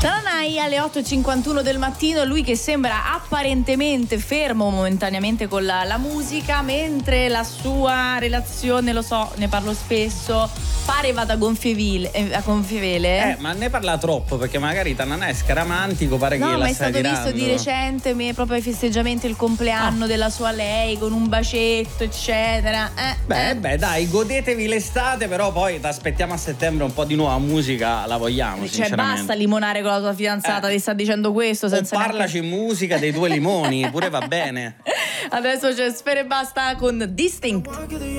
Tananai alle 8.51 del mattino, lui che sembra apparentemente fermo momentaneamente con la musica, mentre la sua relazione, lo so, ne parlo spesso, pare vada a gonfie vele. Ma ne parla troppo, perché magari Tananai è scaramantico, pare che No, la ma è stai stato tirando. visto di recente proprio ai festeggiamenti il compleanno della sua lei con un bacetto eccetera. Beh, dai, godetevi l'estate, però poi ti aspettiamo a settembre un po' di nuova musica, la vogliamo, Cioè sinceramente. basta limonare con la tua fidanzata, ti sta dicendo questo senza O parlaci in musica dei due limoni, pure va bene. Adesso c'è Sfere e Basta con Distinct.